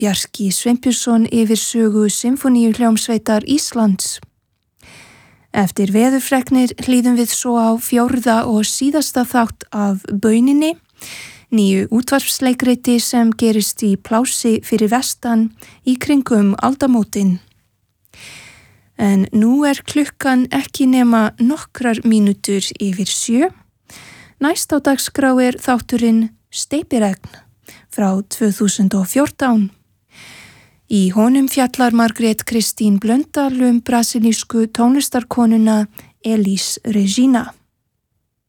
Bjarki Sveinbjörnsson yfir sögu Sinfóníuhljómsveitar Íslands. Eftir veðurfregnir hlýðum við svo á 4. og síðasta þátt af Bauninni, nýju útvarpsleikriti sem gerist í plási fyrir vestan í kringum aldamótin. En nú klukkan ekki nema nokkrar mínútur yfir 7. Næst á dagskrá þátturinn Steypiregn frá 2014. Í honum fjallar Margrét Kristín Blöndal brasilísku tónlistarkonuna Elis Regina.